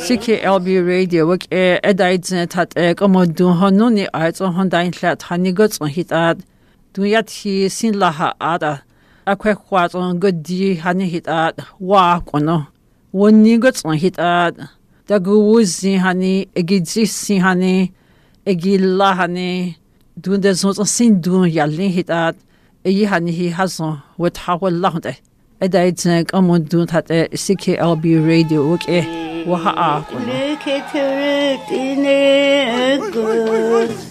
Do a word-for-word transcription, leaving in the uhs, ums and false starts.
C K L B radio wak e edaidzne tat e komodun honuni aizo hondain tlat hanigots on hitat duyat hi sin laha ada akwe kwat on godi hani hitat wa kono wonigots on hitat daguzi hani egizisi hani egilla hani dunde zon sin dun yallin hitat e hani hi hazon wat hawallahde edaidzne komodun tat e C K L B radio wak e Waha